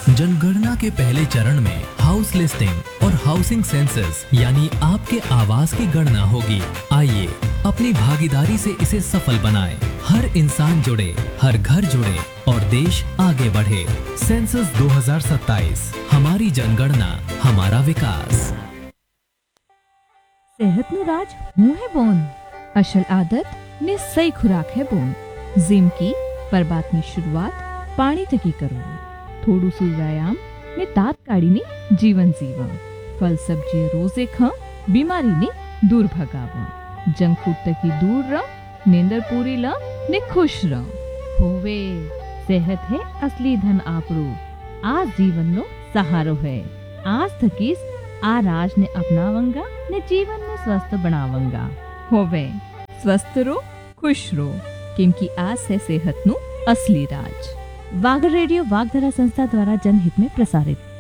जनगणना के पहले चरण में हाउस लिस्टिंग और हाउसिंग सेंसस यानी आपके आवास की गणना होगी। आइए अपनी भागीदारी से इसे सफल बनाएं। हर इंसान जुड़े, हर घर जुड़े और देश आगे बढ़े। सेंसस 2027, हमारी जनगणना, हमारा विकास। સેહતનું રાજ હું હે બોન, અસલ આદત ને સહી ખુરાક હે બોન। जिम की પરબાતની શરૂઆત પાણી થકી કરો। થોડું સુ વ્યાયામ ને દાંત કાઢીને જીવન જીવા। ફલ સબ્જી રોજે ખા, બીમારીને દૂર ભગાવા। જંક ફૂડ થકી દૂર રહ, નીંદર પૂરી લ ને ખુશ રહ। હોવે સેહત હે અસલી ધન આપણું, આ જીવનનો સહારો હે। આજ થકી આ રાજને અપનાવંગા ને જીવન ને સ્વસ્થ બનાવંગા। હોવે સ્વસ્થ રો, ખુશ રો, કેમ કે આ છે સેહતનું અસલી રાજ। વાગડ રેડિયો વાગધરા સંસ્થા દ્વારા જનહિત में प्रसारित।